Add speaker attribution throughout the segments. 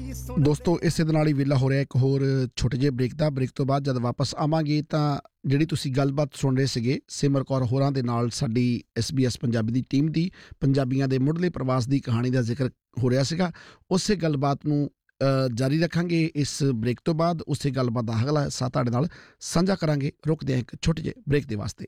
Speaker 1: ਦੋਸਤੋ ਇਸੇ ਦੇ ਨਾਲ ਹੀ ਵੇਲਾ ਹੋ ਰਿਹਾ ਇੱਕ ਹੋਰ ਛੋਟੇ ਜਿਹੇ ਬ੍ਰੇਕ ਦਾ। ਬ੍ਰੇਕ ਤੋਂ ਬਾਅਦ ਜਦ ਵਾਪਸ ਆਵਾਂਗੇ ਤਾਂ ਜਿਹੜੀ ਤੁਸੀਂ ਗੱਲਬਾਤ ਸੁਣ ਰਹੇ ਸੀਗੇ ਸਿਮਰ ਕੌਰ ਹੋਰਾਂ ਦੇ ਨਾਲ ਸਾਡੀ SBS ਪੰਜਾਬੀ ਦੀ ਟੀਮ ਦੀ ਪੰਜਾਬੀਆਂ ਦੇ ਮੁੱਢਲੇ ਪ੍ਰਵਾਸ ਦੀ ਕਹਾਣੀ ਦਾ ਜ਼ਿਕਰ ਹੋ ਰਿਹਾ ਸੀਗਾ। ਉਸੇ ਗੱਲਬਾਤ ਨੂੰ ਜਾਰੀ ਰੱਖਾਂਗੇ ਇਸ ਬ੍ਰੇਕ ਤੋਂ ਬਾਅਦ। ਉਸੇ ਗੱਲਬਾਤ ਦਾ ਅਗਲਾ ਹਿੱਸਾ ਤੁਹਾਡੇ ਨਾਲ ਸਾਂਝਾ ਕਰਾਂਗੇ। ਰੁਕਦੇ ਹਾਂ ਇੱਕ ਛੋਟੇ ਜਿਹੇ ਬ੍ਰੇਕ ਦੇ ਵਾਸਤੇ।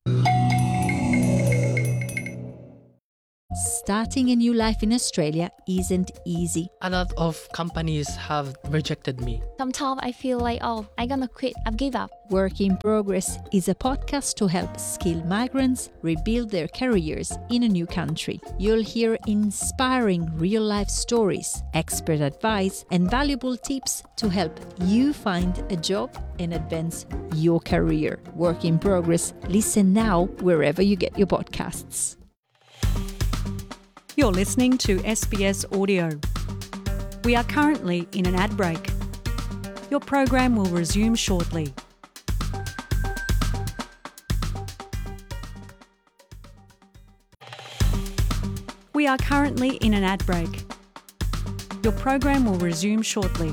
Speaker 2: Starting a new life in Australia isn't easy.
Speaker 3: A lot of companies have rejected me.
Speaker 4: Sometimes I feel like, oh, I'm gonna quit, I've give up.
Speaker 2: Work in Progress is a podcast to help skilled migrants rebuild their careers in a new country. You'll hear inspiring real-life stories, expert advice, and valuable tips to help you find a job and advance your career. Work in Progress. Listen now wherever you get your podcasts.
Speaker 5: You're listening to SBS Audio. We are currently in an ad break. Your program will resume shortly. We are currently in an ad break. Your program will resume shortly.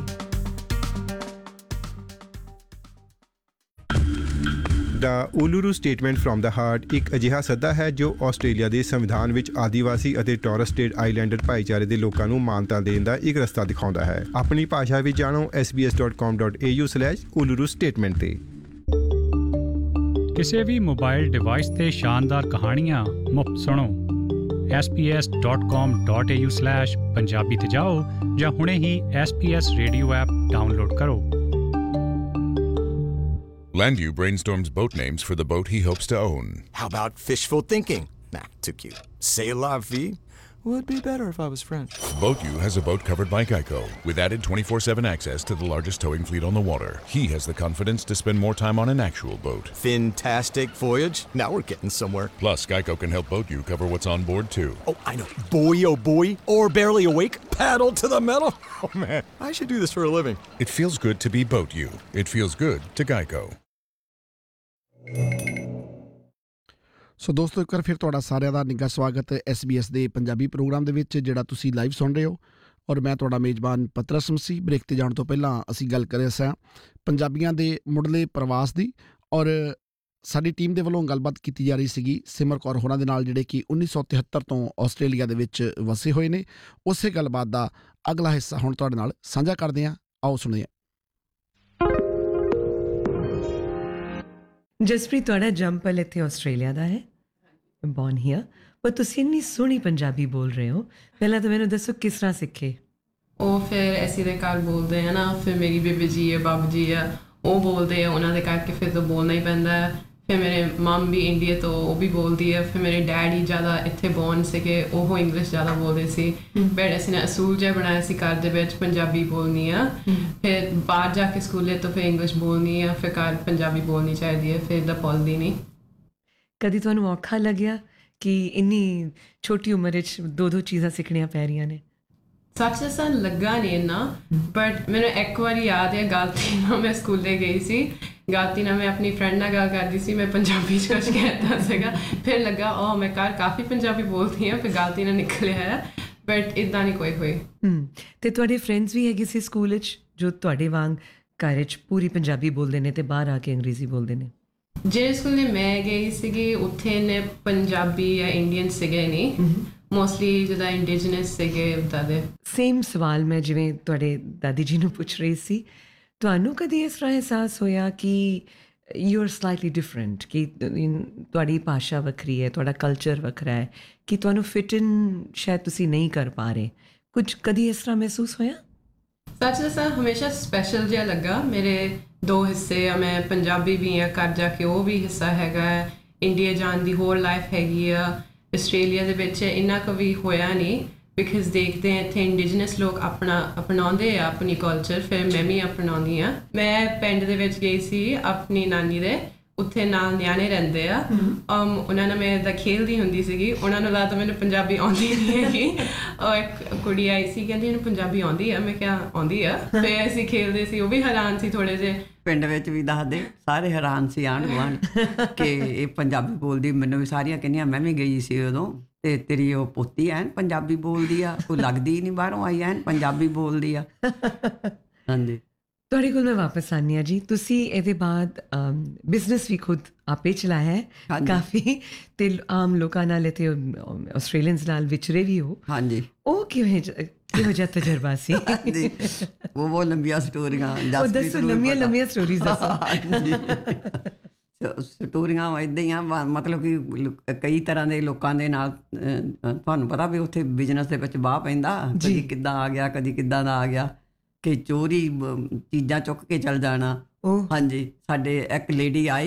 Speaker 6: The ਉਲੂਰੂ statement from the heart ਇੱਕ ਅਜਿਹਾ ਸੱਦਾ ਹੈ ਜੋ Australia ਦੇ ਸੰਵਿਧਾਨ ਵਿੱਚ ਆਦੀਵਾਸੀ ਅਤੇ Torres straight islander ਭਾਈਚਾਰੇ ਦੇ ਲੋਕਾਂ ਨੂੰ ਮਾਨਤਾ ਦੇਣ ਦਾ ਇੱਕ ਰਸਤਾ ਦਿਖਾਉਂਦਾ ਹੈ। ਆਪਣੀ ਭਾਸ਼ਾ ਵਿੱਚ ਜਾਣੋ sbs.com.au/uluru ਸਟੇਟਮੈਂਟ ਤੇ।
Speaker 7: ਕਿਸੇ ਵੀ ਮੋਬਾਈਲ ਡਿਵਾਈਸ ਤੇ ਸ਼ਾਨਦਾਰ ਕਹਾਣੀਆਂ ਮੁਫਤ ਸੁਣੋ। sbs.com.au/ਪੰਜਾਬੀ ਤੇ ਜਾਓ ਜਾਂ ਹੁਣੇ ਹੀ SBS ਰੇਡੀਓ ਐਪ ਡਾਊਨਲੋਡ ਕਰੋ।
Speaker 8: Landu brainstorms boat names for the boat he hopes to own.
Speaker 9: How about fishful thinking? Nah, too cute. C'est la vie. Would be better if I was French.
Speaker 8: BoatU has a boat covered by Geico, with added 24/7 access to the largest towing fleet on the water. He has the confidence to spend more time on an actual boat.
Speaker 9: Fantastic voyage. Now we're getting somewhere.
Speaker 8: Plus, Geico can help BoatU cover what's on board, too.
Speaker 9: Oh, I know. Boy, oh boy. Or barely awake. Paddle to the metal. Oh, man. I should do this for a living.
Speaker 8: It feels good to be BoatU. It feels good to Geico.
Speaker 1: ਸੋ ਦੋਸਤੋ ਇੱਕ ਵਾਰ ਫਿਰ ਤੁਹਾਡਾ ਸਾਰਿਆਂ ਦਾ ਨਿੱਘਾ ਸਵਾਗਤ SBS ਦੇ Punjabi programme ਦੇ ਵਿੱਚ ਜਿਹੜਾ ਤੁਸੀਂ ਲਾਈਵ ਸੁਣ ਰਹੇ ਹੋ ਔਰ ਮੈਂ ਤੁਹਾਡਾ ਮੇਜ਼ਬਾਨ ਪਤਰਸ ਮਸੀਹ। ਬ੍ਰੇਕ 'ਤੇ ਜਾਣ ਤੋਂ ਪਹਿਲਾਂ ਅਸੀਂ ਗੱਲ ਕਰ ਰਹੇ ਸਾਂ ਪੰਜਾਬੀਆਂ ਦੇ ਮੁੱਢਲੇ ਪ੍ਰਵਾਸ ਦੀ ਔਰ ਸਾਡੀ ਟੀਮ ਦੇ ਵੱਲੋਂ ਗੱਲਬਾਤ ਕੀਤੀ ਜਾ ਰਹੀ ਸੀਗੀ ਸਿਮਰ ਕੌਰ ਹੋਰਾਂ ਦੇ ਨਾਲ ਜਿਹੜੇ ਕਿ 1973 ਤੋਂ ਆਸਟ੍ਰੇਲੀਆ ਦੇ ਵਿੱਚ ਵਸੇ ਹੋਏ ਨੇ। ਉਸੇ ਗੱਲਬਾਤ ਦਾ ਅਗਲਾ ਹਿੱਸਾ ਹੁਣ ਤੁਹਾਡੇ ਨਾਲ ਸਾਂਝਾ ਕਰਦੇ ਹਾਂ। ਆਓ ਸੁਣਦੇ ਹਾਂ।
Speaker 10: ਜਸਪ੍ਰੀਤ ਤੁਹਾਡਾ ਜੰਪਲ ਇੱਥੇ ਆਸਟ੍ਰੇਲੀਆ ਦਾ ਹੈ, ਬੌਰਨ ਹੀਅਰ, ਪਰ ਤੁਸੀਂ ਇੰਨੀ ਸੋਹਣੀ ਪੰਜਾਬੀ ਬੋਲ ਰਹੇ ਹੋ। ਪਹਿਲਾਂ ਤਾਂ ਮੈਨੂੰ ਦੱਸੋ ਕਿਸ ਤਰ੍ਹਾਂ ਸਿੱਖੇ?
Speaker 11: ਉਹ ਫਿਰ ਅਸੀਂ ਦੇ ਘਰ ਬੋਲਦੇ ਹੈ ਨਾ, ਫਿਰ ਮੇਰੀ ਬੇਬੀ ਜੀ ਹੈ, ਬਾਬੂ ਜੀ ਹੈ, ਉਹ ਬੋਲਦੇ ਆ, ਉਹਨਾਂ ਦੇ ਕਰਕੇ ਫਿਰ ਤਾਂ ਬੋਲਣਾ ਹੀ ਪੈਂਦਾ ਹੈ। ਫਿਰ ਮੇਰੇ ਮਮ ਵੀ ਇੰਡੀਆ ਤੋਂ, ਉਹ ਵੀ ਬੋਲਦੀ ਹੈ। ਫਿਰ ਮੇਰੇ ਡੈਡੀ ਜ਼ਿਆਦਾ ਇੱਥੇ ਬੌਰਨ ਸੀਗੇ, ਉਹ ਇੰਗਲਿਸ਼ ਜ਼ਿਆਦਾ ਬੋਲਦੇ ਸੀ। ਬਟ ਅਸੀਂ ਨੇ ਅਸੂਲ ਜਿਹਾ ਬਣਾਇਆ ਸੀ ਘਰ ਦੇ ਵਿੱਚ ਪੰਜਾਬੀ ਬੋਲਣੀ ਆ। ਫਿਰ ਬਾਹਰ ਜਾ ਕੇ ਸਕੂਲੇ ਤੋਂ ਫਿਰ ਇੰਗਲਿਸ਼ ਬੋਲਣੀ ਆ, ਫਿਰ ਘਰ ਪੰਜਾਬੀ ਬੋਲਣੀ ਚਾਹੀਦੀ ਹੈ, ਫਿਰ ਤਾਂ ਭੁੱਲਦੀ ਨਹੀਂ।
Speaker 10: ਕਦੀ ਤੁਹਾਨੂੰ ਔਖਾ ਲੱਗਿਆ ਕਿ ਇੰਨੀ ਛੋਟੀ ਉਮਰ ਵਿੱਚ ਦੋ ਚੀਜ਼ਾਂ ਸਿੱਖਣੀਆਂ ਪੈ ਰਹੀਆਂ ਨੇ?
Speaker 11: ਸੱਚ ਦੱਸਾਂ ਲੱਗਾ ਨਹੀਂ ਇੰਨਾ, ਬਟ ਮੈਨੂੰ ਇੱਕ ਵਾਰੀ ਯਾਦ ਹੈ ਗਲਤੀ ਨਾਲ ਮੈਂ ਸਕੂਲੇ ਗਈ ਸੀ, ਗਲਤੀ ਨਾਲ ਮੈਂ ਆਪਣੀ ਫਰੈਂਡ ਨਾਲ ਗੱਲ ਕਰਦੀ ਸੀ, ਮੈਂ ਪੰਜਾਬੀ 'ਚ ਕੁਛ ਕਹਿਤਾ ਸੀਗਾ, ਫਿਰ ਲੱਗਾ ਉਹ ਮੈਂ ਘਰ ਕਾਫੀ ਪੰਜਾਬੀ ਬੋਲਦੀ ਹਾਂ, ਫਿਰ ਗਲਤੀ ਨਾਲ ਨਿਕਲਿਆ ਹੈ, ਬਟ ਇੱਦਾਂ ਨਹੀਂ ਕੋਈ ਹੋਈ।
Speaker 10: ਅਤੇ ਤੁਹਾਡੇ ਫਰੈਂਡਸ ਵੀ ਹੈਗੇ ਸੀ ਸਕੂਲ ਵਿੱਚ ਜੋ ਤੁਹਾਡੇ ਵਾਂਗ ਘਰ ਵਿੱਚ ਪੂਰੀ ਪੰਜਾਬੀ ਬੋਲਦੇ ਨੇ ਅਤੇ ਬਾਹਰ ਆ ਕੇ ਅੰਗਰੇਜ਼ੀ ਬੋਲਦੇ ਨੇ?
Speaker 11: ਜਿਹੜੇ ਸਕੂਲੇ ਮੈਂ ਗਈ ਸੀਗੀ ਉੱਥੇ ਨੇ ਪੰਜਾਬੀ ਜਾਂ ਇੰਡੀਅਨ ਸੀਗੇ ਨਹੀਂ, ਮੋਸਟਲੀ ਜਿੱਦਾਂ ਇੰਡੀਜਨਸ ਸੀਗੇ ਉੱਦਾਂ ਦੇ। ਸੇਮ
Speaker 10: ਸਵਾਲ ਮੈਂ ਜਿਵੇਂ ਤੁਹਾਡੇ ਦਾਦੀ ਜੀ ਨੂੰ ਪੁੱਛ ਰਹੀ ਸੀ, ਤੁਹਾਨੂੰ ਕਦੀ ਇਸ ਤਰ੍ਹਾਂ ਅਹਿਸਾਸ ਹੋਇਆ ਕਿ ਯੂ ਆਰ ਸਲਾਈਟਲੀ ਡਿਫਰੈਂਟ, ਕਿ ਤੁਹਾਡੀ ਭਾਸ਼ਾ ਵੱਖਰੀ ਹੈ, ਤੁਹਾਡਾ ਕਲਚਰ ਵੱਖਰਾ ਹੈ, ਕਿ ਤੁਹਾਨੂੰ ਫਿਟ ਇਨ ਸ਼ਾਇਦ ਤੁਸੀਂ ਨਹੀਂ ਕਰ ਪਾ ਰਹੇ? ਕੁਝ ਕਦੀ ਇਸ ਤਰ੍ਹਾਂ ਮਹਿਸੂਸ ਹੋਇਆ?
Speaker 11: ਸੱਚ ਦੱਸਾਂ ਹਮੇਸ਼ਾ ਸਪੈਸ਼ਲ ਜਿਹਾ ਲੱਗਾ। ਮੇਰੇ ਦੋ ਹਿੱਸੇ ਆ, ਮੈਂ ਪੰਜਾਬੀ ਵੀ ਹਾਂ, ਘਰ ਜਾ ਕੇ ਉਹ ਵੀ ਹਿੱਸਾ ਹੈਗਾ ਹੈ, ਇੰਡੀਆ ਜਾਣ ਦੀ ਹੋਰ ਲਾਈਫ ਹੈਗੀ ਆ, ਆਸਟ੍ਰੇਲੀਆ ਦੇ ਵਿੱਚ ਇੰਨਾ ਕੁ ਵੀ ਹੋਇਆ ਨਹੀਂ, ਬਿਕਾਜ਼ ਦੇਖਦੇ ਹਾਂ ਇੱਥੇ ਇੰਡੀਜਨਸ ਲੋਕ ਅਪਣਾਉਂਦੇ ਆ ਆਪਣੀ ਕਲਚਰ, ਫਿਰ ਮੈਂ ਵੀ ਅਪਣਾਉਂਦੀ ਹਾਂ। ਮੈਂ ਪਿੰਡ ਦੇ ਵਿੱਚ ਗਈ ਸੀ ਆਪਣੀ ਨਾਨੀ ਦੇ, ਉੱਥੇ ਨਾਲ ਨਿਆਣੇ ਰਹਿੰਦੇ ਆ, ਉਹਨਾਂ ਨਾਲ ਮੈਂ ਇੱਦਾਂ ਖੇਲਦੀ ਹੁੰਦੀ ਸੀਗੀ, ਉਹਨਾਂ ਨੂੰ ਲੱਗਦਾ ਮੈਨੂੰ ਪੰਜਾਬੀ ਆਉਂਦੀ ਨਹੀਂ ਹੈਗੀ। ਉਹ ਇੱਕ ਕੁੜੀ ਆਈ ਸੀ, ਕਹਿੰਦੀ ਇਹਨੂੰ ਪੰਜਾਬੀ ਆਉਂਦੀ ਆ, ਮੈਂ ਕਿਹਾ ਆਉਂਦੀ ਆ, ਫਿਰ ਅਸੀਂ ਖੇਲਦੇ ਸੀ, ਉਹ ਵੀ ਹੈਰਾਨ ਸੀ ਥੋੜ੍ਹੇ ਜਿਹੇ।
Speaker 12: ਪਿੰਡ ਵਿੱਚ ਵੀ ਦੱਸਦੇ ਸਾਰੇ ਹੈਰਾਨ ਸੀ ਆਂਢ ਗੁਆਂਢ ਕਿ ਇਹ ਪੰਜਾਬੀ ਬੋਲਦੀ। ਮੈਨੂੰ ਵੀ ਸਾਰੀਆਂ ਕਹਿੰਦੀਆਂ, ਮੈਂ ਵੀ ਗਈ ਸੀ ਉਦੋਂ ਤੇ ਤੇਰੀ ਉਹ ਪੋਤੀ ਐਨ ਪੰਜਾਬੀ ਬੋਲਦੀ ਆ, ਕੋਈ ਲੱਗਦੀ ਨਹੀਂ ਬਾਹਰੋਂ ਆਈ, ਐਨ ਪੰਜਾਬੀ ਬੋਲਦੀ ਆ। ਹਾਂਜੀ।
Speaker 10: ਤੁਹਾਡੇ ਕੋਲ ਮੈਂ ਵਾਪਸ ਆਉਂਦੀ ਹਾਂ ਜੀ। ਤੁਸੀਂ ਇਹਦੇ ਬਾਅਦ ਬਿਜ਼ਨਸ ਵੀ ਖੁਦ ਆਪੇ ਚਲਾਇਆ ਹੈ ਕਾਫੀ, ਤੇ ਆਮ ਲੋਕਾਂ ਨਾਲ ਇੱਥੇ ਆਸਟ੍ਰੇਲੀਅਨਸ ਨਾਲ ਵਿਚਰੇ ਵੀ ਹੋ।
Speaker 12: ਹਾਂਜੀ।
Speaker 10: ਉਹ ਕਿਹੋ ਜਿਹਾ ਤਜਰਬਾ ਸੀ?
Speaker 12: ਉਹ ਲੰਬੀਆਂ ਸਟੋਰੀਆਂ
Speaker 10: ਦੱਸੋ, ਲੰਬੀਆਂ ਸਟੋਰੀਜ਼
Speaker 12: ਦੱਸੋ। ਸਟੋਰੀਆਂ ਇੱਦਾਂ ਹੀ ਆ, ਮਤਲਬ ਕਿ ਕਈ ਤਰ੍ਹਾਂ ਦੇ ਲੋਕਾਂ ਦੇ ਨਾਲ ਤੁਹਾਨੂੰ ਪਤਾ ਵੀ ਉੱਥੇ ਬਿਜ਼ਨਸ ਦੇ ਵਿੱਚ ਵਾਹ ਪੈਂਦਾ, ਕਦੀ ਕਿੱਦਾਂ ਆ ਗਿਆ, ਕਦੀ ਕਿੱਦਾਂ ਦਾ ਆ ਗਿਆ, ਕਿ ਚੋਰੀ ਚੀਜ਼ਾਂ ਚੁੱਕ ਕੇ ਚੱਲ ਜਾਣਾ। ਹਾਂਜੀ, ਸਾਡੇ ਇੱਕ ਲੇਡੀ ਆਈ